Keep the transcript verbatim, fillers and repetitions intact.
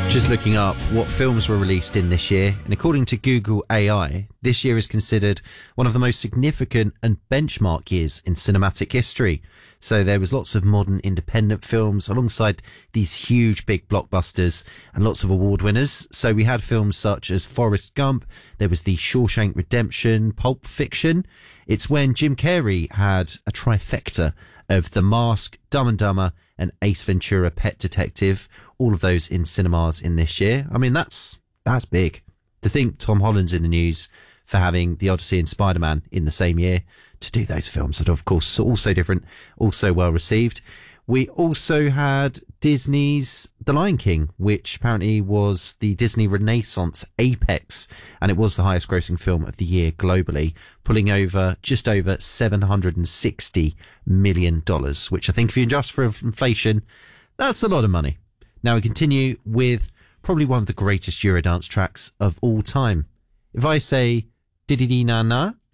Just looking up what films were released in this year, and according to Google A I, this year is considered one of the most significant and benchmark years in cinematic history. So there was lots of modern independent films alongside these huge big blockbusters and lots of award winners. So we had films such as Forrest Gump, there was The Shawshank Redemption, Pulp Fiction. It's when Jim Carrey had a trifecta of The Mask, Dumb and Dumber, and Ace Ventura: Pet Detective, all of those in cinemas in this year. I mean, that's that's big. To think Tom Holland's in the news for having The Odyssey and Spider-Man in the same year, to do those films that are, of course, also different, also well received. We also had Disney's The Lion King, which apparently was the Disney Renaissance apex, and it was the highest grossing film of the year globally, pulling over just over seven hundred sixty million dollars, which I think if you adjust for inflation, that's a lot of money. Now we continue with probably one of the greatest Eurodance tracks of all time. If I say Diddy Na Na,